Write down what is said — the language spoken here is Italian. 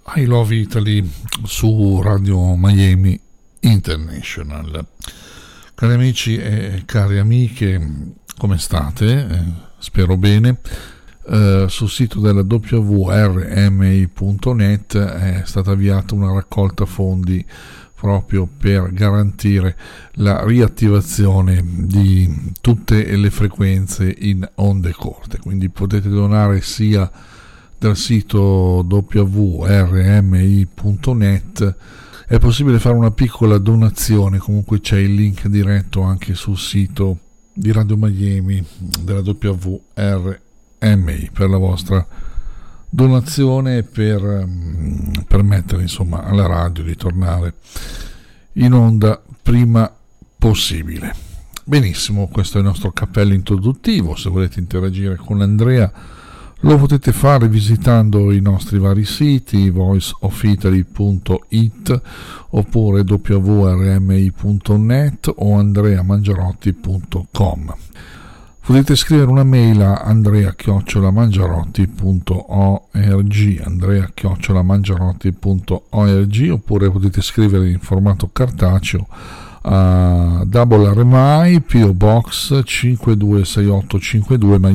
I Love Italy su Radio Miami International. Cari amici e cari amiche, come state? Spero bene. Sul sito della www.rmi.net è stata avviata una raccolta fondi proprio per garantire la riattivazione di tutte le frequenze in onde corte, quindi potete donare sia dal sito www.rmi.net. È possibile fare una piccola donazione, comunque c'è il link diretto anche sul sito di Radio Miami della WRMI per la vostra donazione e per permettere insomma alla radio di tornare in onda prima possibile. Benissimo, questo è il nostro cappello introduttivo. Se volete interagire con Andrea lo potete fare visitando i nostri vari siti voiceofitaly.it oppure www.rmi.net o andreamangiarotti.com. Potete scrivere una mail a andrea@mangiarotti.org oppure potete scrivere in formato cartaceo a RMI PO Box 526852